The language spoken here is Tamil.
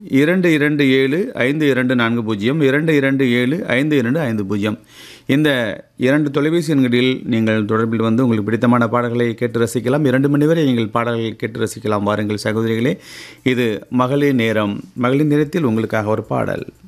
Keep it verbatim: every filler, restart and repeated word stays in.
இரண்டு இரண்டு ஏழு ஐந்து இரண்டு நான்கு பூஜ்ஜியம் இரண்டு இரண்டு ஏழு ஐந்து இரண்டு ஐந்து பூஜ்ஜியம் இந்த இரண்டு தொலைபேசி எண்களில் நீங்கள் தொடர்பில் வந்து உங்களுக்கு பிடித்தமான பாடல்களை கேட்டு ரசிக்கலாம். இரண்டு மணி வரை நீங்கள் பாடல்களை கேட்டு ரசிக்கலாம். வாருங்கள் சகோதரிகளே, இது மகளிர் நேரம். மகளிர் நேரத்தில் உங்களுக்காக ஒரு பாடல்.